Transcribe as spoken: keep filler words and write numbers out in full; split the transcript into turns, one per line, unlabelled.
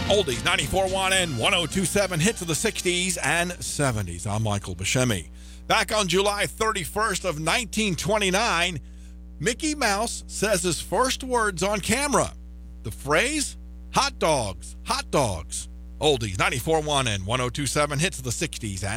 Oldies ninety-four point one and one oh two point seven hits of the sixties and seventies. I'm Michael Buscemi. Back on July thirty-first of nineteen twenty-nine, Mickey Mouse says his first words on camera. The phrase, hot dogs, hot dogs. Oldies ninety-four point one and one oh two point seven hits of the sixties and